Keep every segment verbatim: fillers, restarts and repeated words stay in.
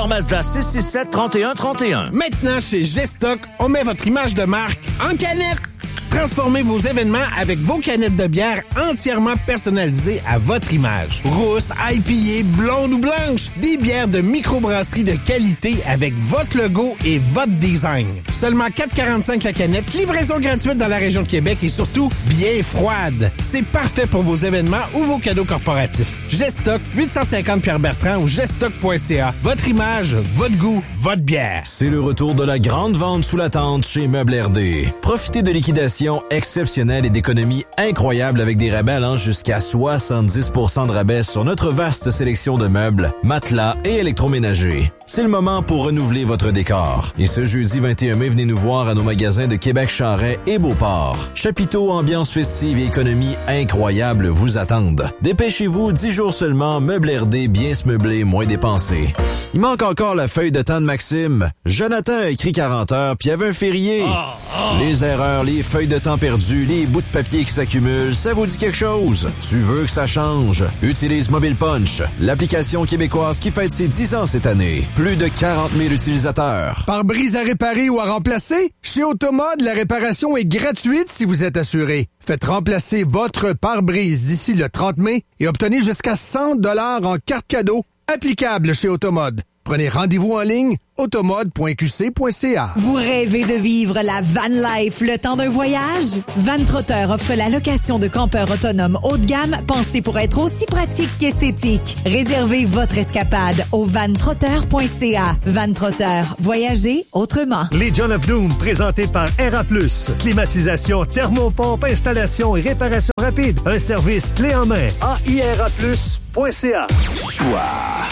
Boulevard Mazda six cent soixante-sept trente et un trente et un. Maintenant, chez G-Stock, on met votre image de marque en canette. Transformez vos événements avec vos canettes de bière entièrement personnalisées à votre image. Rousse, I P A, blonde ou blanche, des bières de microbrasserie de qualité avec votre logo et votre design. Seulement quatre quarante-cinq la canette, livraison gratuite dans la région de Québec et surtout bien froide. C'est parfait pour vos événements ou vos cadeaux corporatifs. G-Stock, huit cent cinquante Pierre-Bertrand ou G-Stock point C A. Votre image, votre goût, votre bière. C'est le retour de la grande vente sous la tente chez Meubles R D. Profitez de liquidation exceptionnelle et d'économies incroyables avec des rabais allant jusqu'à soixante-dix pour cent de rabais sur notre vaste sélection de meubles, matelas et électroménagers. C'est le moment pour renouveler votre décor. Et ce jeudi vingt et un mai, venez nous voir à nos magasins de Québec-Charest et Beauport. Chapiteaux, ambiance festive et économies incroyables vous attendent. Dépêchez-vous, dix jours seulement, Meubles R D, bien se meubler, moins dépensé. Il manque encore la feuille de temps de Maxime. Jonathan a écrit quarante heures, puis il y avait un férié. Oh, oh. Les erreurs, les feuilles de temps perdues, les bouts de papier qui s'accumulent, ça vous dit quelque chose? Tu veux que ça change? Utilise Mobile Punch, l'application québécoise qui fête ses dix ans cette année. Plus de quarante mille utilisateurs. Pare-brise à réparer ou à remplacer? Chez Automode, la réparation est gratuite si vous êtes assuré. Faites remplacer votre pare-brise d'ici le trente mai et obtenez jusqu'à cent dollars en carte cadeau applicable chez Automode. Prenez rendez-vous en ligne, automode point q c point c a. Vous rêvez de vivre la van life le temps d'un voyage? Vantrotter offre la location de campeurs autonomes haut de gamme pensés pour être aussi pratique qu'esthétique. Réservez votre escapade au vantrotter point c a. Vantrotter, voyagez autrement. Legion of Doom, présenté par R A plus. Climatisation, thermopompe, installation et réparation rapide. Un service clé en main. A I R A plus point c a. Choix.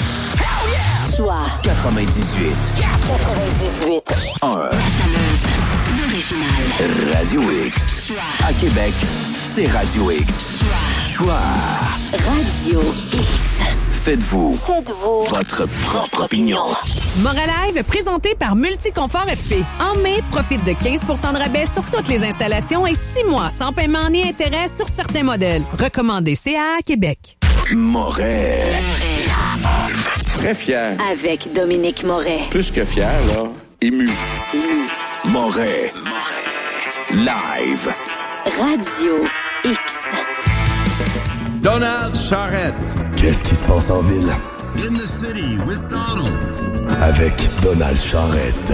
Choix. quatre-vingt-dix-huit. quatre-vingt-dix-huit. un. L'original. Radio X. Choix. À Québec, c'est Radio X. Choix. Choix. Radio X. Faites-vous. Faites-vous. Votre propre opinion. Moralive, présenté par Multiconfort F P. En mai, profite de quinze pour cent de rabais sur toutes les installations et six mois sans paiement ni intérêt sur certains modèles. Recommandé C A à Québec. Moret. Très fier. Avec Dominique Moret. Plus que fier, là. Ému. Ému. Moret. Live. Radio X. Donald Charrette. Qu'est-ce qui se passe en ville? In the city with Donald. Avec Donald Charrette.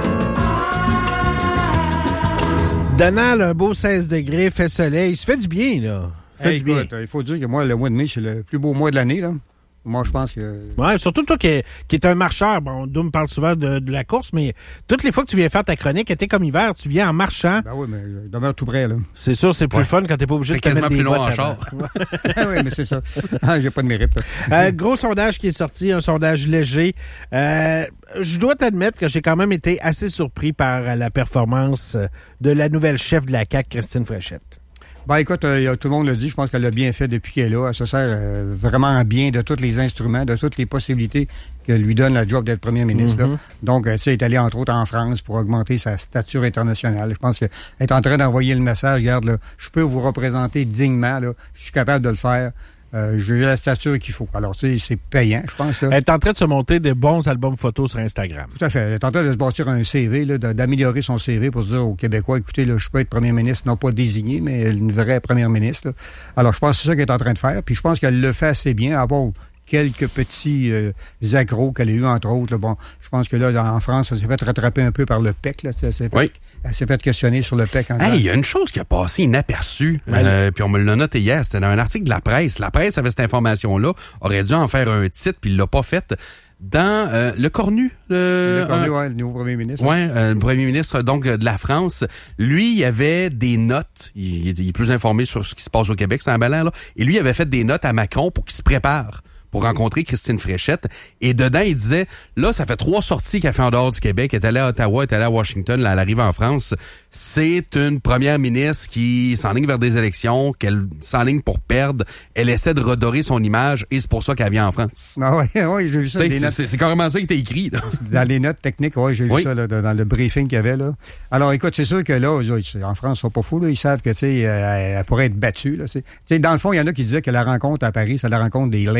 Donald, un beau seize degrés, fait soleil. Il se fait du bien, là. Fait Hey, du bien. écoute, il faut dire que moi, le mois de mai, c'est le plus beau mois de l'année, là. Moi, je pense que... Ouais, surtout toi qui es, qui est un marcheur. Bon, Doom parle souvent de, de la course, mais toutes les fois que tu viens faire ta chronique, été comme hiver, tu viens en marchant. Ben oui, mais je demeure tout près, là. C'est sûr, c'est plus ouais. fun quand t'es pas obligé c'est de te mettre des plus long bottes en char. Oui, mais c'est ça. Ah, j'ai pas de mérite. Euh, gros sondage qui est sorti, un sondage léger. Euh, je dois t'admettre que j'ai quand même été assez surpris par la performance de la nouvelle chef de la C A Q, Christine Fréchette. Ben écoute, euh, tout le monde le dit, je pense qu'elle l'a bien fait depuis qu'elle est là. Elle se sert euh, vraiment bien de tous les instruments, de toutes les possibilités que lui donne la job d'être premier ministre. Mm-hmm. Là. Donc, euh, tu sais, elle est allée entre autres en France pour augmenter sa stature internationale. Je pense qu'elle est en train d'envoyer le message, regarde, là, je peux vous représenter dignement, là, je suis capable de le faire. Euh, j'ai la stature qu'il faut. Alors, tu sais, c'est payant, je pense. Là. Elle est en train de se monter des bons albums photos sur Instagram. Tout à fait. Elle est en train de se bâtir un C V, là, d'améliorer son C V pour se dire aux Québécois, écoutez, là, je peux être premier ministre, non pas désigné, mais une vraie première ministre. Là. Alors, je pense que c'est ça qu'elle est en train de faire. Puis je pense qu'elle le fait assez bien, à part quelques petits euh, accros qu'elle a eu, entre autres. Là. Bon, je pense que là, en France, ça s'est fait rattraper un peu par le P E C. Là, ça s'est fait, oui. Elle s'est fait questionner sur le P E C. Hey, il y a une chose qui a passé inaperçue, ouais. euh, puis on me l'a noté hier, c'était dans un article de la presse. La presse avait cette information-là, aurait dû en faire un titre, puis il l'a pas fait. Dans euh, le Cornu, le, le Cornu, euh, ouais, le nouveau premier ministre. Ouais, euh, le premier ministre donc de la France, lui, il avait des notes. Il, il est plus informé sur ce qui se passe au Québec, c'est un ballon là. Et lui, il avait fait des notes à Macron pour qu'il se prépare pour rencontrer Christine Fréchette. Et dedans, il disait, là, ça fait trois sorties qu'elle fait en dehors du Québec. Elle est allée à Ottawa, elle est allée à Washington, là, elle arrive en France. C'est une première ministre qui s'enligne vers des élections, qu'elle s'enligne pour perdre. Elle essaie de redorer son image et c'est pour ça qu'elle vient en France. Ah oui, oui, j'ai vu ça. C'est, c'est, c'est carrément ça qui était écrit, là. Dans les notes techniques, oui, j'ai vu oui. ça là, dans le briefing qu'il y avait, là. Alors, écoute, c'est sûr que là, en France, ils sont pas fous, là. Ils savent que, tu sais, elle, elle pourrait être battue, là. Tu sais, dans le fond, il y en a qui disaient que la rencontre à Paris, c'est la rencontre des lame ducks,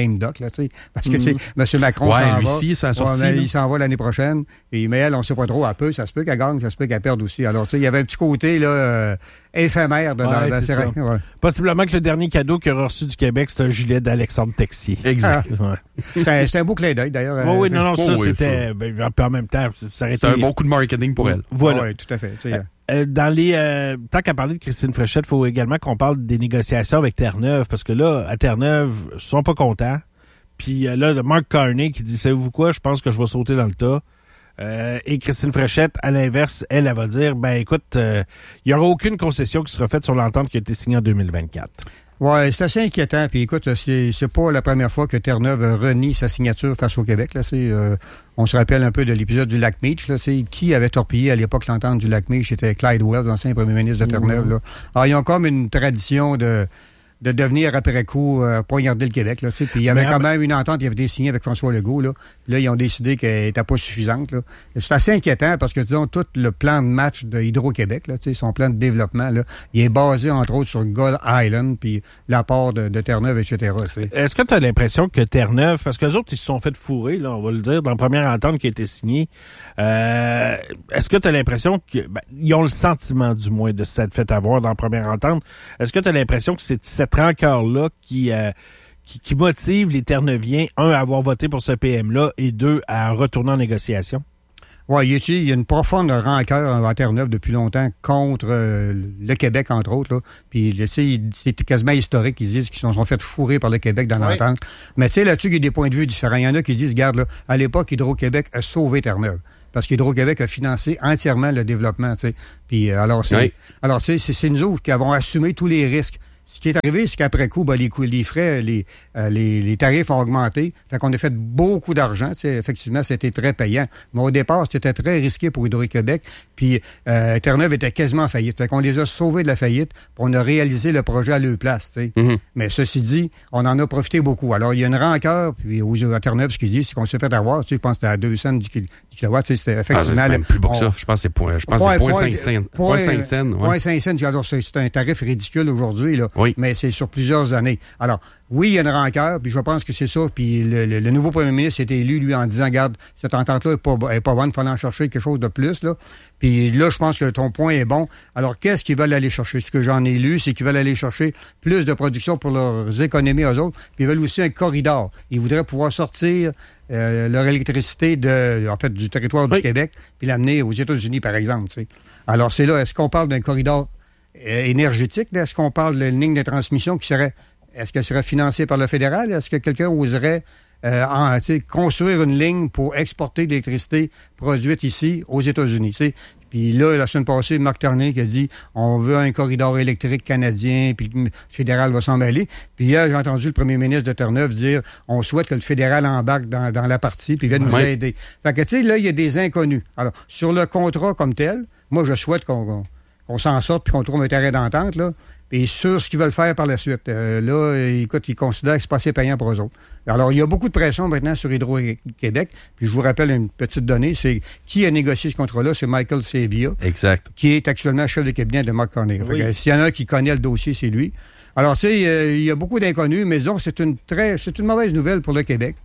là, tu sais. Parce que, tu sais, M. Macron ouais, s'en lui va. Aussi, ça a sorti, ouais, il s'en va l'année prochaine. Et, mais elle, on sait pas trop, elle peut, ça se peut qu'elle gagne, ça se peut qu'elle perde aussi. Alors, tu sais, il y avait un petit côté, là, euh, éphémère de, ouais, dans la série. Ouais. Possiblement que le dernier cadeau qu'il aura reçu du Québec, c'est un gilet d'Alexandre Texier. Exact. Ah. Ouais. C'était, un, c'était un beau clin d'œil, d'ailleurs. Oh, oui, non, non, oh, ça, oui, c'était, ben, en même temps, ça aurait été... C'est un bon coup de marketing pour elle. Voilà. Oui, tout à fait. Euh, euh, dans les, euh, tant qu'à parler de Christine Fréchette, il faut également qu'on parle des négociations avec Terre-Neuve, parce que là, à Terre-Neuve, ils sont pas contents. Puis euh, là, Mark Carney qui dit, savez-vous quoi, je pense que je vais sauter dans le tas. Euh, et Christine Fréchette, à l'inverse, elle, elle va dire, ben écoute, il euh, n'y aura aucune concession qui sera faite sur l'entente qui a été signée en deux mille vingt-quatre. Ouais, c'est assez inquiétant. Puis écoute, c'est, c'est pas la première fois que Terre-Neuve renie sa signature face au Québec. Là, c'est, euh, on se rappelle un peu de l'épisode du lac Meach. Là, c'est, qui avait torpillé à l'époque l'entente du lac Meach? C'était Clyde Wells, ancien premier ministre de Terre-Neuve. Là. Alors, ils ont comme une tradition de... de devenir après coup euh, poignarder le Québec. Là, puis il y avait mais, quand même une entente qui avait été signée avec François Legault. Là, puis là ils ont décidé qu'elle n'était pas suffisante. Là. C'est assez inquiétant parce que, disons, tout le plan de match de Hydro-Québec, là, son plan de développement, là, il est basé, entre autres, sur Gull Island, puis l'apport de, de Terre-Neuve, et cetera. T'sais. Est-ce que tu as l'impression que Terre-Neuve, parce qu'eux autres, ils se sont fait fourrer, là, on va le dire, dans la première entente qui a été signée, euh, est-ce que tu as l'impression qu'ils ben, ont le sentiment, du moins, de s'être fait avoir dans la première entente? Est-ce que tu as l'impression que c'est cette rancœur-là qui, euh, qui, qui motive les Terre-Neuviens, un, à avoir voté pour ce P M-là, et deux, à retourner en négociation? Oui, il y a une profonde rancœur à Terre-Neuve depuis longtemps contre euh, le Québec, entre autres. Là. Puis, tu sais, c'est quasiment historique. Ils disent qu'ils se sont fait fourrer par le Québec dans oui. l'entente. Mais tu sais, là-dessus, il y a des points de vue différents. Il y en a qui disent, regarde, là, à l'époque, Hydro-Québec a sauvé Terre-Neuve. Parce qu'Hydro-Québec a financé entièrement le développement, tu sais. Puis, alors, c'est, oui. alors, tu sais, c'est, c'est nous autres qui avons assumé tous les risques. Ce qui est arrivé, c'est qu'après coup, ben, les, les frais, les, euh, les, les tarifs ont augmenté. Fait qu'on a fait beaucoup d'argent. Effectivement, c'était très payant. Mais au départ, c'était très risqué pour Hydro-Québec. Puis euh, Terre-Neuve était quasiment en faillite. Fait qu'on les a sauvés de la faillite. Puis on a réalisé le projet à leur place. Mm-hmm. Mais ceci dit, on en a profité beaucoup. Alors, il y a une rancœur. Puis à Terre-Neuve, ce qu'ils disent, c'est qu'on s'est fait avoir. Je pense que c'était à deux cents du kilowatt. C'était effectivement... Ah, c'est même plus beau que ça. Je pense que c'est point, je pense point, c'est point cinq cents. Point cinq cents. Point cinq cents. Alors, c'est, c'est un tarif ridicule aujourd'hui, là. Oui. Mais c'est sur plusieurs années. Alors, oui, il y a une rancœur, puis je pense que c'est ça. Puis le, le, le nouveau premier ministre s'est élu, lui, en disant, regarde, cette entente-là n'est pas, est pas bonne, il fallait en chercher quelque chose de plus, là. Puis là, je pense que ton point est bon. Alors, qu'est-ce qu'ils veulent aller chercher? Ce que j'en ai lu, c'est qu'ils veulent aller chercher plus de production pour leurs économies aux autres, puis ils veulent aussi un corridor. Ils voudraient pouvoir sortir euh, leur électricité de, en fait, du territoire du oui. Québec, puis l'amener aux États-Unis, par exemple, tu sais. Alors, c'est là, est-ce qu'on parle d'un corridor énergétique, là? Est-ce qu'on parle d'une ligne de transmission qui serait, est-ce qu'elle serait financée par le fédéral? Est-ce que quelqu'un oserait euh, en, construire une ligne pour exporter de l'électricité produite ici aux États-Unis? T'sais? Puis là, la semaine passée, Mark Carney qui a dit on veut un corridor électrique canadien, puis le fédéral va s'en mêler. Puis hier, j'ai entendu le premier ministre de Terre-Neuve dire on souhaite que le fédéral embarque dans, dans la partie, puis vienne nous ouais. aider. Fait que, tu sais, là, il y a des inconnus. Alors, sur le contrat comme tel, moi, je souhaite qu'on... qu'on qu'on s'en sorte puis qu'on trouve un terrain d'entente, là. Et sur ce qu'ils veulent faire par la suite. Euh, là, écoute, ils considèrent que c'est pas assez payant pour eux autres. Alors, il y a beaucoup de pression maintenant sur Hydro-Québec. Puis je vous rappelle une petite donnée, c'est qui a négocié ce contrat-là, c'est Michael Sabia. Exact. Qui est actuellement chef de cabinet de Mark Carney. Oui. Fait que, s'il y en a un qui connaît le dossier, c'est lui. Alors, tu sais, euh, il y a beaucoup d'inconnus, mais disons que c'est une très, c'est une mauvaise nouvelle pour le Québec.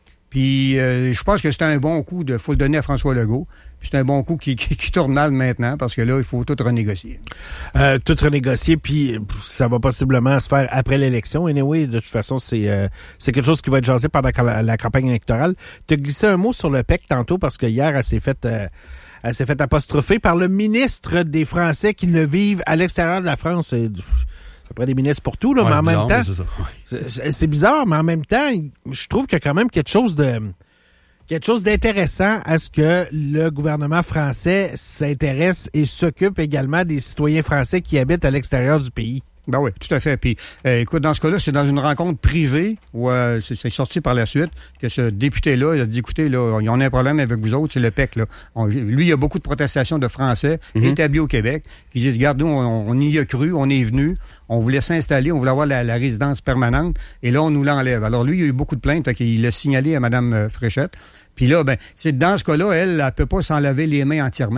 Puis euh, je pense que c'est un bon coup de faut le donner à François Legault. Puis c'est un bon coup qui, qui, qui tourne mal maintenant parce que là, il faut tout renégocier. Euh, tout renégocier, puis ça va possiblement se faire après l'élection. Anyway, de toute façon, c'est euh, c'est quelque chose qui va être jasé pendant la, la campagne électorale. Tu as glissé un mot sur le P E C tantôt parce que hier, elle s'est faite euh, elle s'est fait apostropher par le ministre des Français qui ne vivent à l'extérieur de la France. C'est, ça prend des ministres pour tout, là, ouais, mais en bizarre, même temps, c'est, ça. Ouais. c'est, c'est bizarre, mais en même temps, je trouve qu'il y a quand même quelque chose de quelque chose d'intéressant à ce que le gouvernement français s'intéresse et s'occupe également des citoyens français qui habitent à l'extérieur du pays. Ben oui, tout à fait. Puis, euh, écoute, dans ce cas-là, c'est dans une rencontre privée où euh, c'est, c'est sorti par la suite que ce député-là, il a dit, écoutez, là, on a un problème avec vous autres, c'est le P E C, là. On, lui, il y a beaucoup de protestations de Français mm-hmm. établis au Québec qui disent, regarde, nous, on, on y a cru, on est venu, on voulait s'installer, on voulait avoir la, la résidence permanente, et là, on nous l'enlève. Alors, lui, il y a eu beaucoup de plaintes, fait qu'il l'a signalé à Mme Fréchette. Puis là, ben, c'est dans ce cas-là, elle, elle peut pas s'en laver les mains entièrement.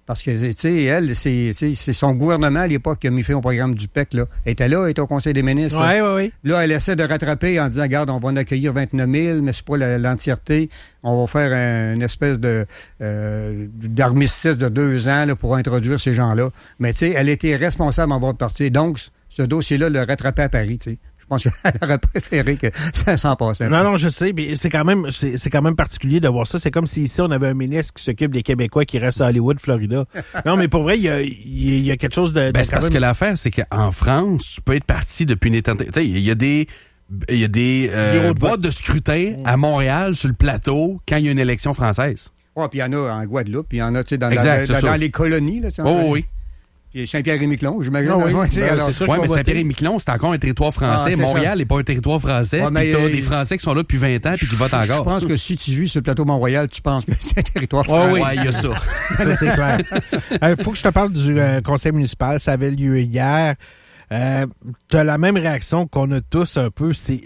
Parce que, tu sais, elle, c'est, c'est son gouvernement à l'époque qui a mis fin au programme du P E C, là. Elle était là, elle était au Conseil des ministres. Oui, oui, oui. Là, elle essaie de rattraper en disant, regarde, on va en accueillir vingt-neuf mille, mais c'est pas la, l'entièreté. On va faire un, une espèce de euh, d'armistice de deux ans là, pour introduire ces gens-là. Mais, tu sais, elle était responsable en bord de parti. Donc, ce dossier-là le rattrapait à Paris, tu sais. Je pense qu'elle aurait préféré que ça s'en passe. Non, non, je sais, mais c'est quand même c'est, c'est quand même particulier de voir ça. C'est comme si ici, on avait un ministre qui s'occupe des Québécois qui restent à Hollywood, Florida. Non, mais pour vrai, il y a, il y a quelque chose de... de ben, c'est parce même... que l'affaire, c'est qu'en France, tu peux être parti depuis une éternité. Tu sais, il y a des... Il y a des euh, boîtes de scrutin à Montréal, sur le plateau, quand il y a une élection française. Oui, puis il y en a en Guadeloupe, puis il y en a, tu sais, dans, exact, dans, dans, dans les colonies. Là, oh, oui. Puis Saint-Pierre-et-Miquelon, j'imagine. Ah oui, ouais, ben, alors, c'est sûr ouais, mais Saint-Pierre-et-Miquelon, c'est encore un territoire français. Ah, Montréal n'est pas un territoire français. Ouais, puis t'as euh, des Français qui sont là depuis vingt ans puis qui votent encore. Je pense que si tu vis sur le plateau Mont-Royal, tu penses que c'est un territoire français. Oh, oui, il y a ça. Ça, c'est clair. Il euh, faut que je te parle du euh, conseil municipal. Ça avait lieu hier. Euh, tu as la même réaction qu'on a tous un peu. C'est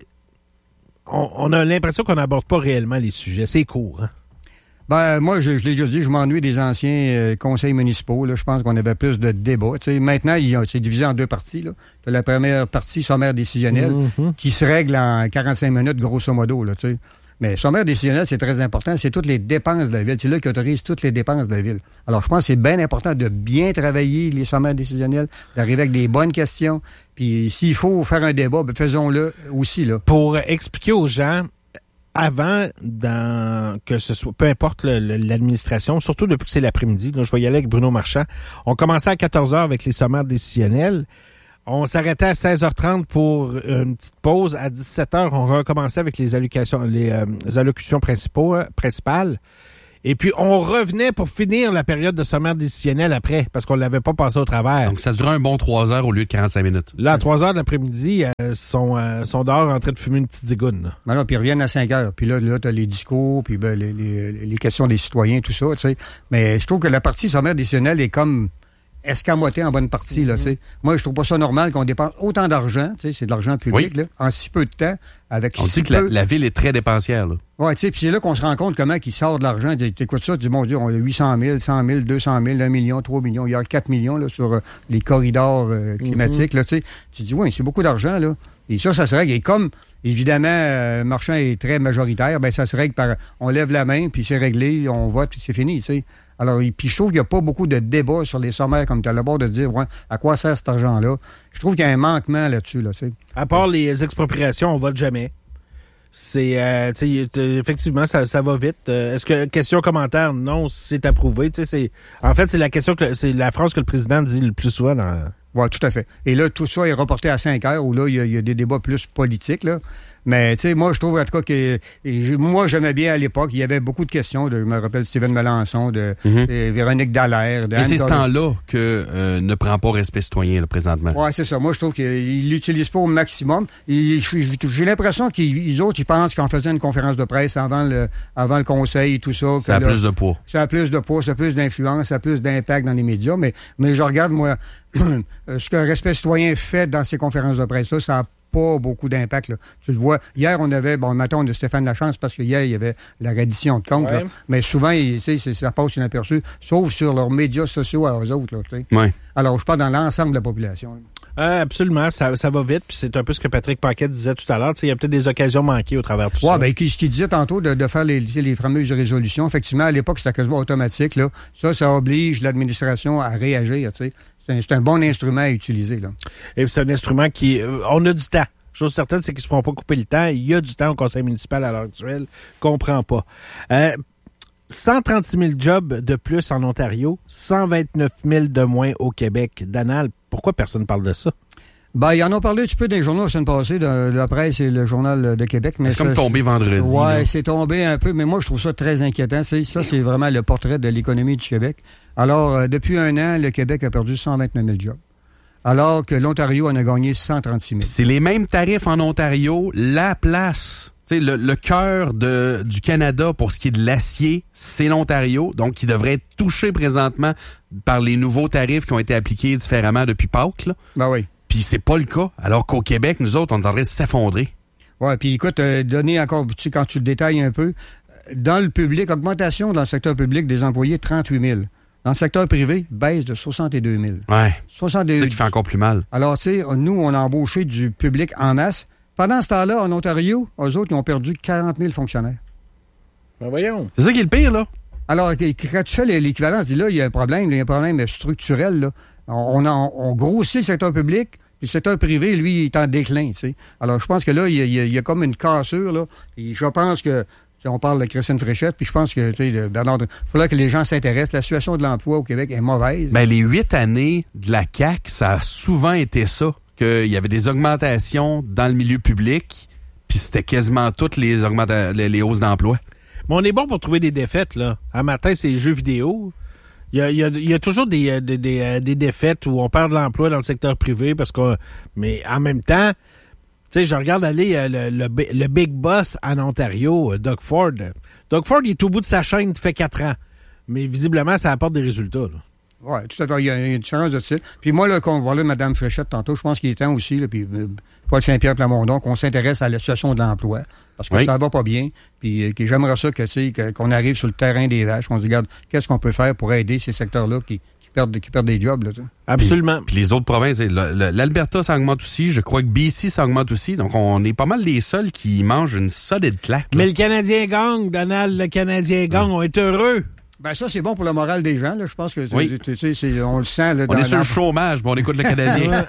On, on a l'impression qu'on n'aborde pas réellement les sujets. C'est court, hein? Ben, moi, je, je l'ai déjà dit, je m'ennuie des anciens euh, conseils municipaux. Là. Je pense qu'on avait plus de débats. T'sais, maintenant, il a, c'est divisé en deux parties. Là. T'as la première partie, sommaire décisionnel, mm-hmm. qui se règle en quarante-cinq minutes, grosso modo. Là, t'sais. Mais sommaire décisionnel, c'est très important. C'est toutes les dépenses de la ville. C'est là qui autorise toutes les dépenses de la ville. Alors, je pense que c'est bien important de bien travailler les sommaires décisionnels, d'arriver avec des bonnes questions. Puis, s'il faut faire un débat, ben, faisons-le aussi. Là. Pour expliquer aux gens... Avant, dans que ce soit, peu importe le, le, l'administration, surtout depuis que c'est l'après-midi, là, je vais y aller avec Bruno Marchand. On commençait à quatorze heures avec les sommaires décisionnels. On s'arrêtait à seize heures trente pour une petite pause. À dix-sept heures, on recommençait avec les allocations, les, euh, les allocutions principaux, euh, principales. Et puis, on revenait pour finir la période de sommaire décisionnel après, parce qu'on l'avait pas passé au travers. Donc, ça durait un bon trois heures au lieu de quarante-cinq minutes. Là, à trois heures de l'après-midi, euh, sont, euh, sont dehors en train de fumer une petite zigoune. Là. Ben là, puis ils reviennent à cinq heures. Puis là, là, t'as les discours, puis ben, les, les, les questions des citoyens, tout ça, tu sais. Mais je trouve que la partie sommaire décisionnelle est comme escamotée en bonne partie, mm-hmm. là, tu sais. Moi, je trouve pas ça normal qu'on dépense autant d'argent, tu sais, c'est de l'argent public, oui. là, en si peu de temps, avec On si dit que peu... la, la ville est très dépensière, là. Ouais, tu sais, puis c'est là qu'on se rend compte comment il sort de l'argent. T'écoutes ça, tu dis, mon Dieu, on a huit cent mille, cent mille, deux cent mille, un million, trois millions, il y a quatre millions, là, sur euh, les corridors euh, climatiques, mm-hmm. là, tu sais. Tu dis, oui, c'est beaucoup d'argent, là. Et ça, ça se règle. Et comme, évidemment, euh, Marchand est très majoritaire, ben ça se règle par, on lève la main, puis c'est réglé, on vote, puis c'est fini, tu sais. Alors, puis je trouve qu'il n'y a pas beaucoup de débats sur les sommaires, comme tu as le bord de dire, ouais, à quoi sert cet argent-là. Je trouve qu'il y a un manquement là-dessus, là, tu sais. À part les expropriations, on vote jamais. C'est, euh, tu sais, effectivement, ça, ça va vite. Euh, est-ce que, question, commentaire, non, c'est approuvé. Tu sais, c'est, en fait, c'est la question que, c'est la phrase que le président dit le plus souvent dans... Oui, tout à fait. Et là, tout ça est reporté à cinq heures, où là, il y a, il y a des débats plus politiques, là. Mais, tu sais, moi, je trouve, en tout cas, que et moi, j'aimais bien à l'époque, il y avait beaucoup de questions, de, je me rappelle Steven Melançon, de, mm-hmm. de Véronique Dallaire. De Et c'est ce temps-là que euh, ne prend pas respect citoyen, là, présentement. Oui, c'est ça. Moi, je trouve qu'ils l'utilisent pas au maximum. Et j'ai l'impression qu'ils autres, ils pensent qu'en faisant une conférence de presse avant le, avant le conseil et tout ça... Ça a là, plus de poids. Ça a plus de poids, ça a plus d'influence, ça a plus d'impact dans les médias. Mais, mais je regarde, moi, ce que Respect citoyen fait dans ces conférences de presse-là, ça a pas beaucoup d'impact. Là. Tu le vois. Hier, on avait, bon, mettons, de Stéphane Lachance, parce que hier, il y avait la reddition de comptes. Ouais. Là. Mais souvent, tu sais, ça passe inaperçu, sauf sur leurs médias sociaux à eux autres. Là, ouais. Alors, je parle dans l'ensemble de la population. Là. Euh, absolument, ça, ça va vite, puis c'est un peu ce que Patrick Paquette disait tout à l'heure. Il y a peut-être des occasions manquées au travers de tout ouais, ça. Oui, bien, ce qu'il disait tantôt de, de faire les, les fameuses résolutions, effectivement, à l'époque, c'était quasiment automatique. Là. Ça, ça oblige l'administration à réagir. C'est un, c'est un bon instrument à utiliser. Là. Et c'est un instrument qui... Euh, on a du temps. Chose certaine, c'est qu'ils ne se feront pas couper le temps. Il y a du temps au conseil municipal à l'heure actuelle. Comprends pas. Euh, cent trente-six mille jobs de plus en Ontario, cent vingt-neuf mille de moins au Québec. Danal, pourquoi personne ne parle de ça? Ben, ils en ont parlé un petit peu dans les journaux la semaine passée, de la presse et le Journal de Québec. Mais c'est ça, comme tombé vendredi. Ouais, c'est tombé un peu, mais moi, je trouve ça très inquiétant. C'est, ça, c'est vraiment le portrait de l'économie du Québec. Alors, euh, depuis un an, le Québec a perdu cent vingt-neuf mille jobs. Alors que l'Ontario en a gagné cent trente-six mille. C'est les mêmes tarifs en Ontario. La place, tu sais, le, le cœur de, du Canada pour ce qui est de l'acier, c'est l'Ontario. Donc, qui devrait être touché présentement par les nouveaux tarifs qui ont été appliqués différemment depuis Pâques. Là. Ben oui. Puis c'est pas le cas. Alors qu'au Québec, nous autres, on est en train de s'effondrer. Ouais, puis écoute, euh, donner encore, tu sais, quand tu le détailles un peu, dans le public, augmentation dans le secteur public des employés, trente-huit mille. dans le secteur privé, baisse de soixante-deux mille. Ouais. soixante-deux C'est ça qui fait encore plus mal. Alors, tu sais, nous, on a embauché du public en masse. Pendant ce temps-là, en Ontario, eux autres, ils ont perdu quarante mille fonctionnaires. Ben voyons. C'est ça qui est le pire, là. Alors, quand tu fais l'équivalence, tu dis là, il y a un problème, il y a un problème structurel, là. On, a, on grossit le secteur public, puis le secteur privé, lui, il est en déclin, tu sais. Alors, je pense que là, il y a, il y a comme une cassure, là. Et je pense que, on parle de Christine Fréchette, puis je pense que, tu sais, Bernard, il faudrait que les gens s'intéressent. La situation de l'emploi au Québec est mauvaise. Ben, les huit années de la C A Q, ça a souvent été ça, qu'il y avait des augmentations dans le milieu public, puis c'était quasiment toutes les, augmenta- les, les hausses d'emploi. Mais on est bon pour trouver des défaites, là. À matin, c'est les jeux vidéo. Il y a, il y a, il y a toujours des, des, des, des défaites où on perd de l'emploi dans le secteur privé, parce que, mais en même temps, tu sais, je regarde aller le, le, le Big Boss en Ontario, Doug Ford. Doug Ford, il est au bout de sa chaîne, il fait quatre ans. Mais visiblement, ça apporte des résultats, là. Oui, tout à fait. Il y a une différence de style. Puis moi, là, qu'on parlait de Mme Fréchette tantôt, je pense qu'il est temps aussi, là, puis euh, Paul Saint-Pierre Plamondon, qu'on s'intéresse à la situation de l'emploi. Parce que oui. Ça va pas bien. Puis euh, que j'aimerais ça que, tu sais, qu'on arrive sur le terrain des vaches, qu'on se regarde qu'est-ce qu'on peut faire pour aider ces secteurs-là qui, qui, perdent, qui perdent des jobs, là, tu sais. Absolument. Puis, puis les autres provinces, l'Alberta, ça augmente aussi. Je crois que B C, ça augmente aussi. Donc, on est pas mal les seuls qui mangent une solide claque, là. Mais le Canadien gagne, Donald, le Canadien gagne. On est heureux. Ben ça, c'est bon pour le moral des gens. Là. Je pense que oui. tu sais, c'est, on le sent. Là, on dans, est sur dans... le chômage, mais on écoute le Canadien.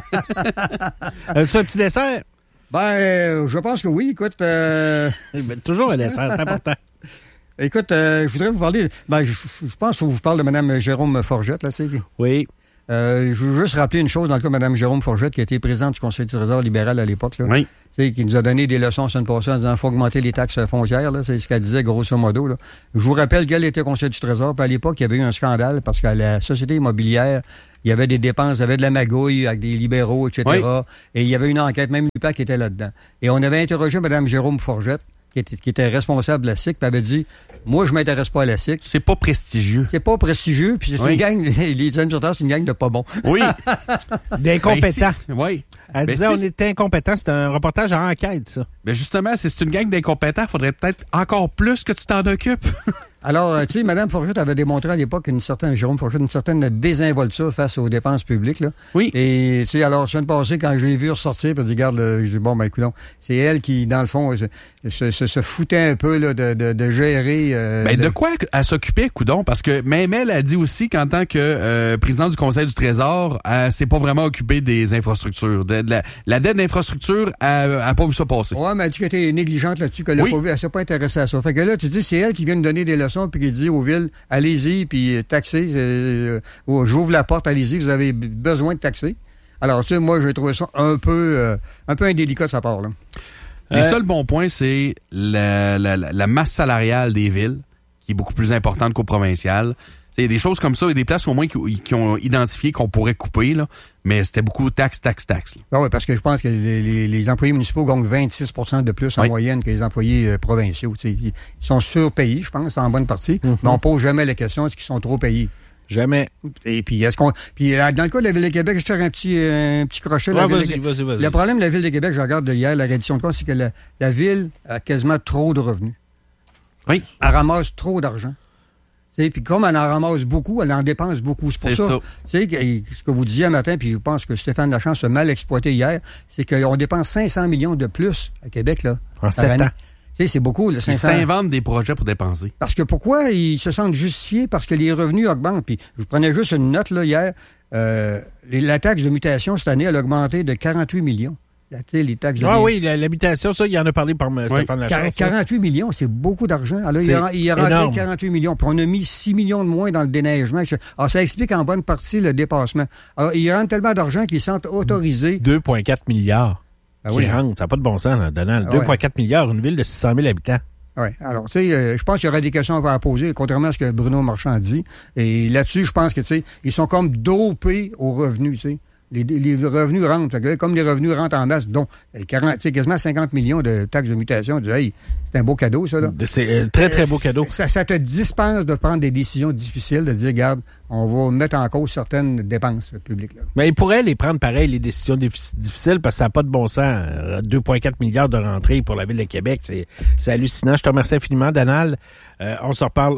As-tu un petit dessert? Ben, euh, je pense que oui. Écoute... Euh... Ben, toujours un dessert, c'est important. Écoute, euh, je voudrais vous parler... Ben, je, je pense que je vous parle de Mme Jérôme Forgette, là, tu sais. Oui. Euh, je veux juste rappeler une chose dans le cas de Mme Jérôme Forgette, qui a été présidente du Conseil du Trésor libéral à l'époque, là. Oui. T'sais, qui nous a donné des leçons la semaine passée en disant qu'il faut augmenter les taxes foncières, là, c'est ce qu'elle disait grosso modo. Là. Je vous rappelle qu'elle était Conseil du Trésor, puis à l'époque, il y avait eu un scandale parce qu'à la société immobilière, il y avait des dépenses, il y avait de la magouille avec des libéraux, et cetera. Oui. Et il y avait une enquête, même l'U P A C qui était là-dedans. Et on avait interrogé Mme Jérôme Forgette, qui était, qui était responsable de la S I C, puis elle avait dit « Moi, je m'intéresse pas à la S I C. » C'est pas prestigieux. C'est pas prestigieux, puis c'est oui. une gang, les administrateurs, c'est une gang de pas bons. Oui. D'incompétents. Ben, si, oui. Elle ben disait si, on était incompétents, c'est un reportage en enquête, ça. Ben justement, si c'est une gang d'incompétents, il faudrait peut-être encore plus que tu t'en occupes. Alors, tu sais, Mme Forgette avait démontré à l'époque une certaine, Jérôme Forgette, une certaine désinvolture face aux dépenses publiques, là. Oui. Et, tu sais, alors, la semaine passée, quand je l'ai vu ressortir, puis je dis, regarde, là, je dis, bon, ben, écoute, c'est elle qui, dans le fond, se, se, se foutait un peu, là, de, de, de gérer. Euh, ben, de... de quoi elle s'occupait, coudon? Parce que même elle a dit aussi qu'en tant que euh, présidente du Conseil du Trésor, elle s'est pas vraiment occupée des infrastructures. De, de la, la dette d'infrastructure, elle n'a pas vu ça passer. Ouais, mais elle dit qu'elle était négligente là-dessus, qu'elle oui. l'a pas vu, elle s'est pas intéressée à ça. Fait que là, tu dis, c'est elle qui vient nous donner des leçons, puis qui dit aux villes, allez-y, puis taxez, euh, euh, j'ouvre la porte, allez-y, vous avez besoin de taxer. Alors, tu sais, moi, j'ai trouvé ça un peu, euh, un peu indélicat de sa part, là. Les euh, seuls bons points, c'est la, la, la masse salariale des villes, qui est beaucoup plus importante qu'au provincial. Il y a des choses comme ça, il y a des places au moins qui, qui ont identifié qu'on pourrait couper, là, mais c'était beaucoup taxes, taxes, taxes. Ben oui, parce que je pense que les, les, les employés municipaux gagnent vingt-six pour cent de plus en oui. moyenne que les employés euh, provinciaux. T'sais. Ils sont surpayés, je pense, en bonne partie, mm-hmm. mais on pose jamais la question est-ce qu'ils sont trop payés. Jamais. Et puis, est-ce qu'on. Puis, dans le cas de la Ville de Québec, je vais faire un petit, euh, un petit crochet. Ouais, la vas-y, Ville de... vas-y, vas-y. Le problème de la Ville de Québec, je regarde de hier, la reddition de compte, c'est que la, la Ville a quasiment trop de revenus. Oui. Elle ramasse trop d'argent. Puis comme elle en ramasse beaucoup, elle en dépense beaucoup. C'est pour c'est ça, ça. Tu sais, ce que vous disiez un matin, puis je pense que Stéphane Lachance a mal exploité hier, c'est qu'on dépense cinq cents millions de plus à Québec, là. En sept ans. Tu sais, c'est beaucoup, le cinq cents. Ils s'inventent des projets pour dépenser. Parce que pourquoi ils se sentent justifiés? Parce que les revenus augmentent. Puis je prenais juste une note, là, hier. Euh, la taxe de mutation, cette année, elle a augmenté de quarante-huit millions. La, les taxes de ah oui, l'habitation, ça, il en a parlé par oui. Stéphane Lachance. quarante-huit millions, c'est beaucoup d'argent. Alors, il a, il a rentré quarante-huit millions. Puis on a mis six millions de moins dans le déneigement. Alors, ça explique en bonne partie le dépassement. Alors, il rentre tellement d'argent qu'ils sont autorisés. deux virgule quatre milliards. Ben qui oui. rentrent. Ça n'a pas de bon sens, là, Donald. Ah deux virgule quatre ouais. milliards, une ville de six cent mille habitants. Oui. Alors, tu sais, euh, je pense qu'il y aura des questions à poser, contrairement à ce que Bruno Marchand dit. Et là-dessus, je pense que, tu sais, ils sont comme dopés aux revenus, tu sais. Les, les revenus rentrent. Fait que là, comme les revenus rentrent en masse, dont quarante, quasiment cinquante millions de taxes de mutation, tu dis, hey, c'est un beau cadeau, ça, là. C'est un très, très beau cadeau. Ça, ça te dispense de prendre des décisions difficiles, de dire, regarde, on va mettre en cause certaines dépenses publiques, là. Mais il pourrait les prendre pareil, les décisions difficiles, parce que ça n'a pas de bon sens. deux virgule quatre milliards de rentrées pour la Ville de Québec, c'est, c'est hallucinant. Je te remercie infiniment, Donald. Euh, on se reparle. Oui.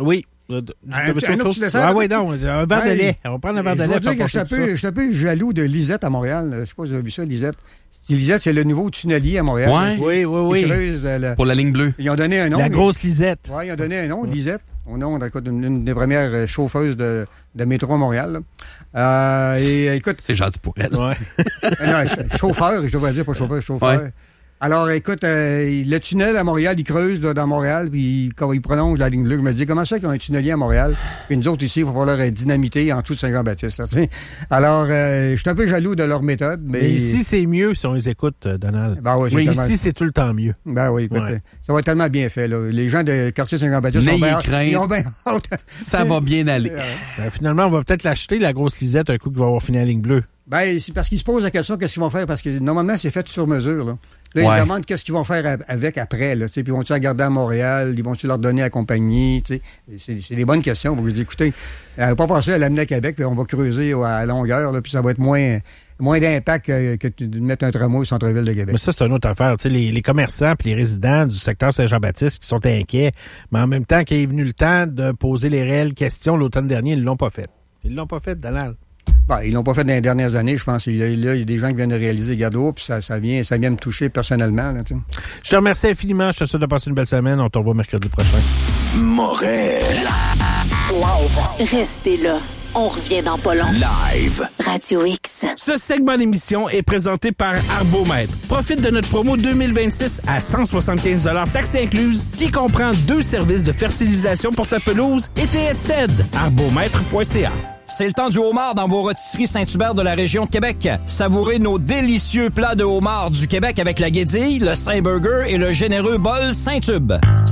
Un, un, un autre petit dessert? Ah oui, non, un verre ouais, de lait. On va prendre un verre de lait. Je dois dire que je suis un peu jaloux de Lisette à Montréal. Je sais pas si vous avez vu ça, Lisette. Lisette, c'est le nouveau tunnelier à Montréal. Ouais. Oui, oui, oui. Creuse, la... Pour la ligne bleue. Ils ont donné un nom. La grosse Lisette. Oui, ils ont donné un nom, ouais. Lisette. Au nom d'une une des premières chauffeuses de, de métro à Montréal. Euh, et écoute... C'est gentil pour elle. Ouais. non, chauffeur, je devrais dire, pas chauffeur, chauffeur. Ouais. Alors, écoute, euh, le tunnel à Montréal, il creuse là, dans Montréal, puis quand il prolonge la ligne bleue, je me dis, comment ça qu'ils ont un tunnelier à Montréal? Puis nous autres, ici, il va falloir dynamiter en dessous de Saint-Jean-Baptiste. Là, alors, euh, je suis un peu jaloux de leur méthode. Mais, mais ici, c'est mieux si on les écoute, Donald. Ben oui, oui tellement... ici, c'est tout le temps mieux. Ben oui, écoute, ouais. Ça va être tellement bien fait. Là. Les gens de quartier Saint-Jean-Baptiste ont bien hâte. Ils ont bien hâte. Ça va bien aller. Ben, finalement, on va peut-être l'acheter, la grosse Lisette, un coup qui va avoir fini la ligne bleue. Ben, c'est parce qu'ils se posent la question qu'est-ce qu'ils vont faire, parce que normalement, c'est fait sur mesure, là. Là, ouais. Ils se demandent qu'est-ce qu'ils vont faire avec après, là. Puis ils vont-tu la garder à Montréal? Ils vont-tu leur donner à la compagnie? C'est, c'est des bonnes questions. Vous vous dites, écoutez, elle va pas penser à l'amener à Québec, puis on va creuser à longueur, là, puis ça va être moins, moins d'impact que, que de mettre un tramway au centre-ville de Québec. Mais ça, c'est une autre affaire. Tu sais, les, les commerçants puis les résidents du secteur Saint-Jean-Baptiste qui sont inquiets, mais en même temps, qu'il est venu le temps de poser les réelles questions l'automne dernier, ils l'ont pas fait. Ils l'ont pas fait, Donald. Ben, ils l'ont pas fait dans les dernières années, je pense. Il y a, il y a des gens qui viennent de réaliser des garde-robe, puis ça, ça, vient, ça vient me toucher personnellement. Là, je te remercie infiniment. Je te souhaite de passer une belle semaine. On te revoit mercredi prochain. Morel. Live. Restez là. On revient dans pas long. Live. Radio X. Ce segment d'émission est présenté par Arbomètre. Profite de notre promo deux mille vingt-six à cent soixante-quinze dollars taxes incluses, qui comprend deux services de fertilisation pour ta pelouse et tes headsets. arbomètre point c a. C'est le temps du homard dans vos rôtisseries Saint-Hubert de la région de Québec. Savourez nos délicieux plats de homard du Québec avec la guédille, le Saint-Burger et le généreux bol Saint-Tube.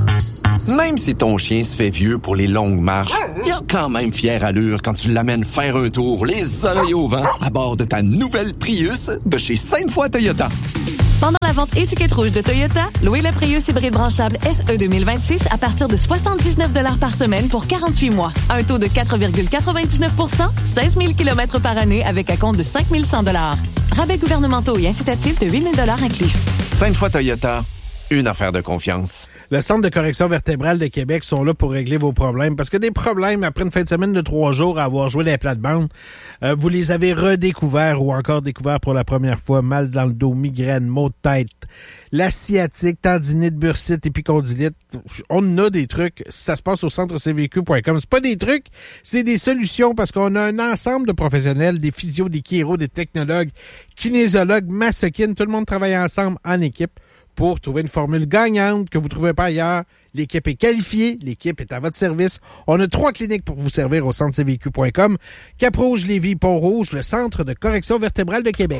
Même si ton chien se fait vieux pour les longues marches, il a quand même fière allure quand tu l'amènes faire un tour, les oreilles au vent, à bord de ta nouvelle Prius de chez Sainte-Foy Toyota. Pendant la vente étiquette rouge de Toyota, louez la Prius hybride branchable S E deux mille vingt-six à partir de soixante-dix-neuf dollars par semaine pour quarante-huit mois. Un taux de quatre virgule quatre-vingt-dix-neuf pour cent, seize mille kilomètres par année avec un compte de cinq mille cent dollars. Rabais gouvernementaux et incitatifs de huit mille dollars inclus. Sainte-Foy Toyota, une affaire de confiance. Le Centre de correction vertébrale de Québec sont là pour régler vos problèmes. Parce que des problèmes, après une fin de semaine de trois jours à avoir joué des plates-bandes, euh, vous les avez redécouverts ou encore découverts pour la première fois. Mal dans le dos, migraine, maux de tête, la sciatique, tendinite, bursite, épicondylite. On a des trucs. Ça se passe au centre c v q point com. C'est pas des trucs, c'est des solutions parce qu'on a un ensemble de professionnels, des physios, des chiro, des technologues, kinésiologues, masochines. Tout le monde travaille ensemble en équipe pour trouver une formule gagnante que vous ne trouvez pas ailleurs. L'équipe est qualifiée, l'équipe est à votre service. On a trois cliniques pour vous servir au centre c v q point com. Cap-Rouge, Lévis, Pont-Rouge, le Centre de correction vertébrale de Québec.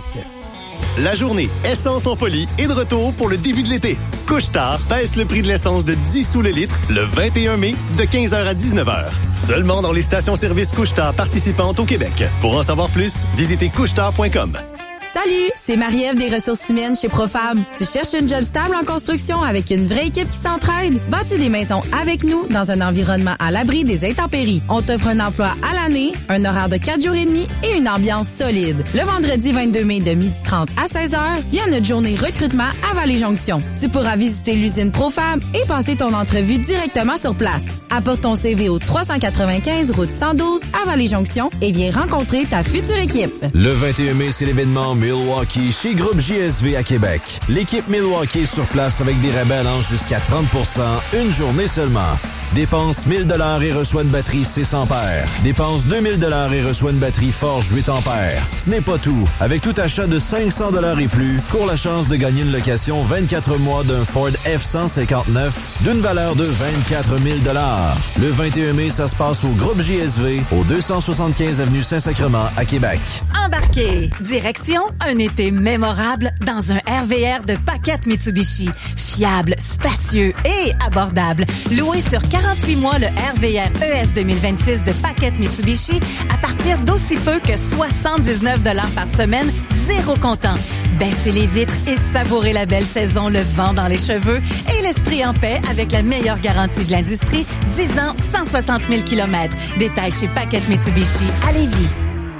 La journée Essence en folie est de retour pour le début de l'été. Couche-Tard baisse le prix de l'essence de dix sous le litre le vingt et un mai de quinze heures à dix-neuf heures. Seulement dans les stations-service Couche-Tard participantes au Québec. Pour en savoir plus, visitez couche-tard point com. Salut, c'est Marie-Ève des ressources humaines chez Profab. Tu cherches une job stable en construction avec une vraie équipe qui s'entraide? Bâtis des maisons avec nous dans un environnement à l'abri des intempéries. On t'offre un emploi à l'année, un horaire de quatre jours et demi et une ambiance solide. Le vendredi vingt-deux mai de midi trente à seize heures, il y a notre journée recrutement à Vallée-Jonction. Tu pourras visiter l'usine Profab et passer ton entrevue directement sur place. Apporte ton C V au trois cent quatre-vingt-quinze route cent douze à Vallée-Jonction et viens rencontrer ta future équipe. Le vingt et un mai, c'est l'événement Milwaukee chez Groupe J S V à Québec. L'équipe Milwaukee est sur place avec des rabais allant jusqu'à trente pour cent une journée seulement. Dépense mille dollars et reçoit une batterie six ampères. Dépense deux mille dollars et reçoit une batterie Forge huit ampères. Ce n'est pas tout. Avec tout achat de cinq cents dollars et plus, cours la chance de gagner une location vingt-quatre mois d'un Ford F cent cinquante-neuf d'une valeur de vingt-quatre mille dollars. Le vingt et un mai, ça se passe au Groupe J S V, au deux cent soixante-quinze avenue Saint-Sacrement à Québec. Embarquez! Direction un été mémorable dans un R V R de Paquette Mitsubishi. Fiable, spacieux et abordable. Loué sur quarante-huit mois le R V R E S deux mille vingt-six de Paquette Mitsubishi à partir d'aussi peu que soixante-dix-neuf dollars par semaine, zéro comptant. Baissez les vitres et savourez la belle saison, le vent dans les cheveux et l'esprit en paix avec la meilleure garantie de l'industrie, dix ans, cent soixante mille kilomètres. Détail chez Paquette Mitsubishi à Lévis. Si vous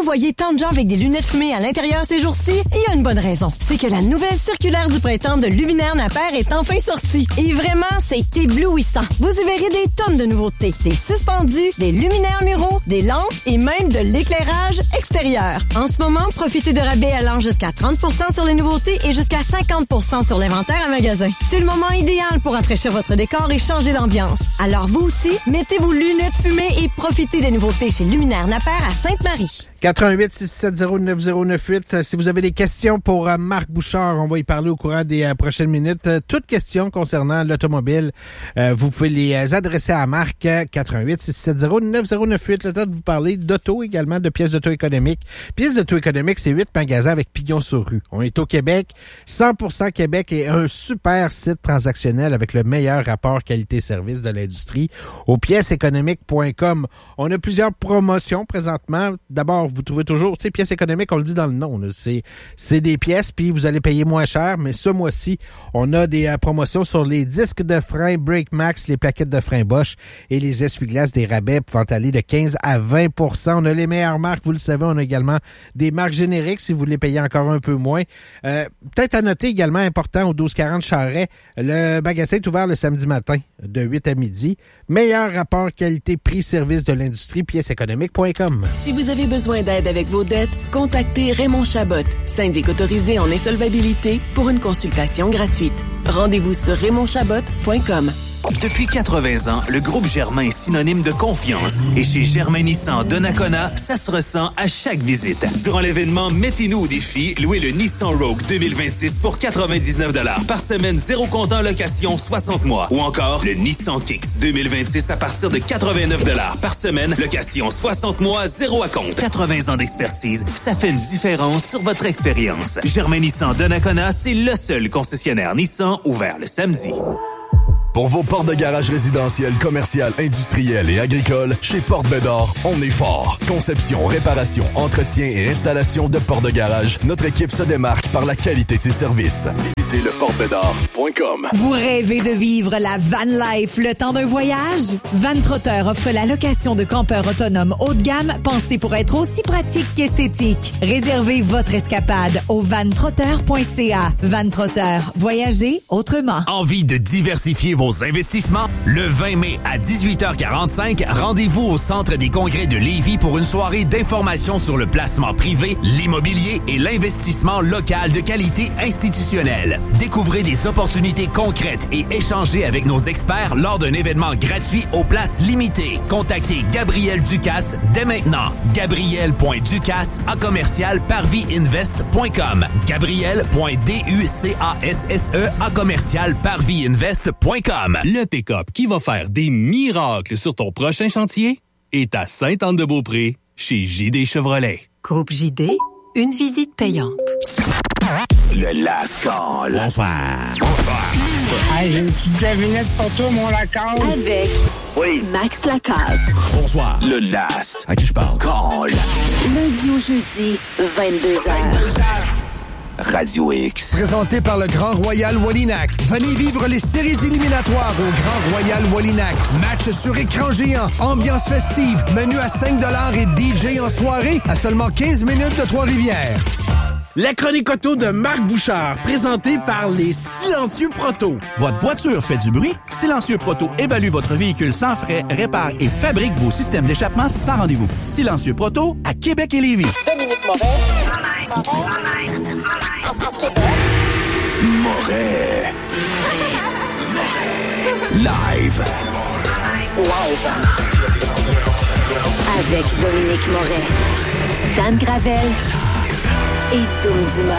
vous voyez tant de gens avec des lunettes fumées à l'intérieur ces jours-ci, il y a une bonne raison. C'est que la nouvelle circulaire du printemps de Luminaire Napper est enfin sortie. Et vraiment, c'est éblouissant. Vous y verrez des tonnes de nouveautés. Des suspendus, des luminaires muraux, des lampes et même de l'éclairage extérieur. En ce moment, profitez de rabais allant jusqu'à trente pour cent sur les nouveautés et jusqu'à cinquante pour cent sur l'inventaire à magasin. C'est le moment idéal pour rafraîchir votre décor et changer l'ambiance. Alors vous aussi, mettez vos lunettes fumées et profitez des nouveautés chez Luminaire Napper à Sainte-Marie. quatre un huit, six sept zéro, neuf zéro neuf huit. Si vous avez des questions pour euh, Marc Bouchard, on va y parler au courant des euh, prochaines minutes. Euh, toutes questions concernant l'automobile, euh, vous pouvez les euh, adresser à Marc, euh, quatre un huit, six sept zéro, neuf zéro neuf huit. Le temps de vous parler d'auto également, de pièces d'auto économiques. Pièces d'auto économiques, c'est huit magasins avec pignon sur rue. On est au Québec, cent pour cent Québec et un super site transactionnel avec le meilleur rapport qualité-service de l'industrie au pièces économiques point com. On a plusieurs promotions présentement. D'abord, vous trouvez toujours, tu sais, pièces économiques, on le dit dans le nom, là, c'est c'est des pièces, puis vous allez payer moins cher, mais ce mois-ci, on a des euh, promotions sur les disques de frein Brake Max, les plaquettes de frein Bosch et les essuie-glaces, des rabais pouvant aller de quinze à vingt pour cent. On a les meilleures marques, vous le savez, on a également des marques génériques si vous voulez payer encore un peu moins. Euh, peut-être à noter également, important, au douze quarante Charret, le magasin est ouvert le samedi matin de huit à midi. Meilleur rapport qualité-prix-service de l'industrie, pièces économiques point com. Si vous avez besoin d'aide avec vos dettes, contactez Raymond Chabot, syndic autorisé en insolvabilité, pour une consultation gratuite. Rendez-vous sur raymond chabot point com. Depuis quatre-vingts ans, le groupe Germain est synonyme de confiance. Et chez Germain Nissan Donnacona, ça se ressent à chaque visite. Durant l'événement Mettez-nous au défi, louez le Nissan Rogue deux mille vingt-six pour quatre-vingt-dix-neuf dollars par semaine, zéro comptant location, soixante mois. Ou encore le Nissan Kicks deux mille vingt-six à partir de quatre-vingt-neuf dollars par semaine, location, soixante mois, zéro à compte. quatre-vingts ans d'expertise, ça fait une différence sur votre expérience. Germain Nissan Donnacona, c'est le seul concessionnaire Nissan ouvert le samedi. Pour vos portes de garage résidentielles, commerciales, industrielles et agricoles, chez Porte Bédard, on est fort. Conception, réparation, entretien et installation de portes de garage, notre équipe se démarque par la qualité de ses services. Visitez le porte bédard point com. Vous rêvez de vivre la van life le temps d'un voyage? Vantrotter offre la location de campeurs autonomes haut de gamme pensés pour être aussi pratique qu'esthétique. Réservez votre escapade au vantrotter point c a. Vantrotter, voyagez autrement. Envie de diversifier vos investissements? Le vingt mai à dix-huit heures quarante-cinq, rendez-vous au Centre des congrès de Lévis pour une soirée d'information sur le placement privé, l'immobilier et l'investissement local de qualité institutionnelle. Découvrez des opportunités concrètes et échangez avec nos experts lors d'un événement gratuit aux places limitées. Contactez Gabriel Ducasse dès maintenant. Gabriel point ducasse à commercial parviinvest point com. Gabriel point ducasse à commercial parviinvest point com. Le pick-up qui va faire des miracles sur ton prochain chantier est à Sainte-Anne-de-Beaupré, chez J D Chevrolet. Groupe J D, une visite payante. Le Last Call. Bonsoir. Bonsoir. Hey, j'ai une petite devinette pour toi, mon Lacasse. Avec oui. Max Lacasse. Bonsoir. Le Last. À qui je parle? Call. Lundi au jeudi, vingt-deux heures. Radio X. Présenté par le Grand Royal Wallinac. Venez vivre les séries éliminatoires au Grand Royal Wallinac. Match sur écran géant, ambiance festive, menu à cinq dollars et D J en soirée à seulement quinze minutes de Trois-Rivières. La chronique auto de Marc Bouchard, présentée par les Silencieux Proto. Votre voiture fait du bruit? Silencieux Proto évalue votre véhicule sans frais, répare et fabrique vos systèmes d'échappement sans rendez-vous. Silencieux Proto à Québec et Lévis. Dominique Moret. Moret. Live. Live. Avec Dominique Moret. Dan Gravel. Et Tom Dumas.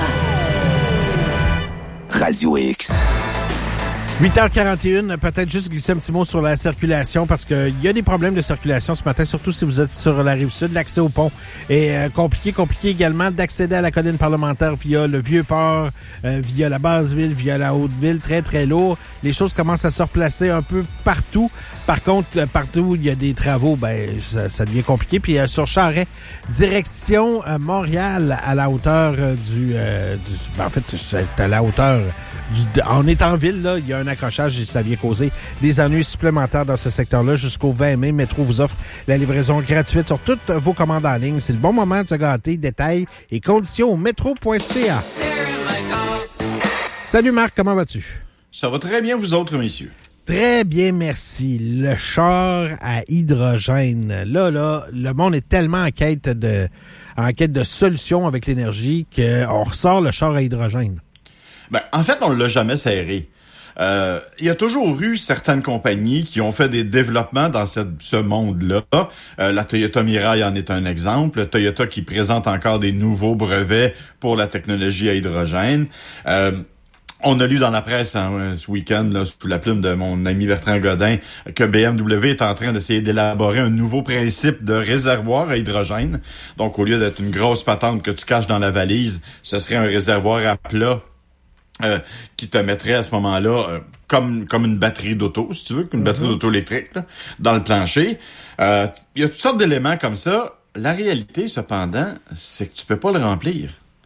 Radio X. huit heures quarante et une, peut-être juste glisser un petit mot sur la circulation parce qu'il y a des problèmes de circulation ce matin, surtout si vous êtes sur la Rive-Sud. L'accès au pont est euh, compliqué. Compliqué également d'accéder à la colline parlementaire via le Vieux-Port, euh, via la Basse-Ville, via la Haute-Ville. Très, très lourd. Les choses commencent à se replacer un peu partout. Par contre, euh, partout où il y a des travaux, ben ça, ça devient compliqué. Puis euh, sur Charret, direction euh, Montréal, à la hauteur euh, du, euh, du... Ben, en fait, c'est à la hauteur du, on est en ville, là, il y a un accrochage et ça vient causer des ennuis supplémentaires dans ce secteur-là. Jusqu'au vingt mai, Métro vous offre la livraison gratuite sur toutes vos commandes en ligne. C'est le bon moment de se gâter. Détails et conditions au métro point c a. Salut Marc, comment vas-tu? Ça va très bien, vous autres, messieurs. Très bien, merci. Le char à hydrogène. Là, là, le monde est tellement en quête de, en quête de solutions avec l'énergie qu'on ressort le char à hydrogène. Ben, en fait, on l'a jamais serré. Euh, il y a toujours eu certaines compagnies qui ont fait des développements dans cette, ce monde-là. Euh, la Toyota Mirai en est un exemple. Toyota qui présente encore des nouveaux brevets pour la technologie à hydrogène. Euh, On a lu dans la presse hein, ce week-end, là, sous la plume de mon ami Bertrand Godin, que B M W est en train d'essayer d'élaborer un nouveau principe de réservoir à hydrogène. Donc, au lieu d'être une grosse patente que tu caches dans la valise, ce serait un réservoir à plat euh, qui te mettrait à ce moment-là euh, comme comme une batterie d'auto, si tu veux, une batterie mm-hmm. d'auto électrique, là, dans le plancher. Euh, il y a toutes sortes d'éléments comme ça. La réalité, cependant, c'est que tu peux pas le remplir.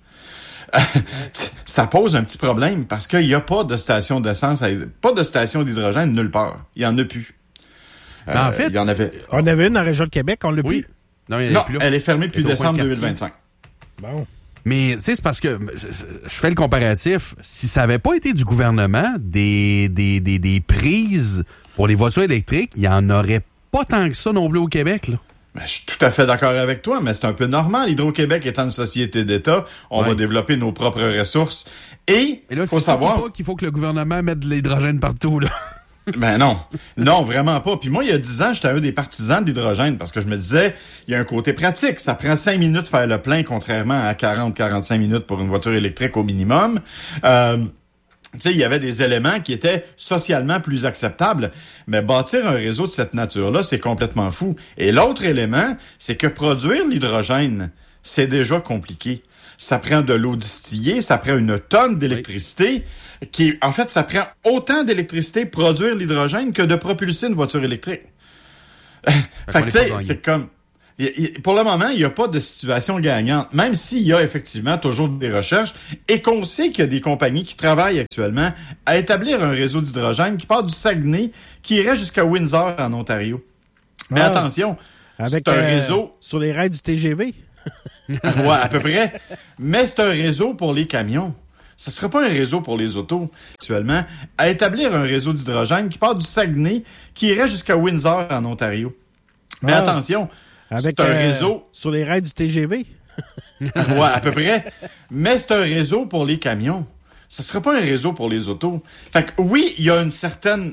Ça pose un petit problème parce qu'il n'y a pas de station d'essence, pas de station d'hydrogène nulle part. Il n'y en a plus. Ben euh, en fait, il y en avait... on avait une dans la région de Québec, on l'a oui. plus. Non, il non plus elle est fermée depuis décembre deux mille vingt-cinq. Bon. Mais tu sais, c'est parce que je, je fais le comparatif. Si ça n'avait pas été du gouvernement, des, des, des, des prises pour les voitures électriques, il n'y en aurait pas tant que ça non plus au Québec, là. Ben, je suis tout à fait d'accord avec toi, mais c'est un peu normal. Hydro-Québec étant une société d'État, on ouais. va développer nos propres ressources. Et il faut savoir pas qu'il faut que le gouvernement mette de l'hydrogène partout, là. Ben non. Non, vraiment pas. Puis moi, il y a dix ans, j'étais un des partisans de l'hydrogène parce que je me disais, il y a un côté pratique. Ça prend cinq minutes de faire le plein, contrairement à quarante à quarante-cinq minutes pour une voiture électrique au minimum. Euh... Tu sais, il y avait des éléments qui étaient socialement plus acceptables, mais bâtir un réseau de cette nature-là, c'est complètement fou. Et l'autre élément, c'est que produire l'hydrogène, c'est déjà compliqué. Ça prend de l'eau distillée, ça prend une tonne d'électricité, oui. qui, en fait, ça prend autant d'électricité produire l'hydrogène que de propulser une voiture électrique. Fait que tu sais, c'est comme... Pour le moment, il n'y a pas de situation gagnante, même s'il y a effectivement toujours des recherches et qu'on sait qu'il y a des compagnies qui travaillent actuellement à établir un réseau d'hydrogène qui part du Saguenay, qui irait jusqu'à Windsor, en Ontario. Mais ah, attention, avec c'est un euh, réseau... Sur les rails du T G V? Ouais, à peu près. Mais c'est un réseau pour les camions. Ce ne sera pas un réseau pour les autos, actuellement, à établir un réseau d'hydrogène qui part du Saguenay, qui irait jusqu'à Windsor, en Ontario. Mais ah. attention... Avec c'est un euh, réseau... Sur les rails du T G V? Ouais, à peu près. Mais c'est un réseau pour les camions. Ce ne sera pas un réseau pour les autos. Fait que oui, il y a une certaine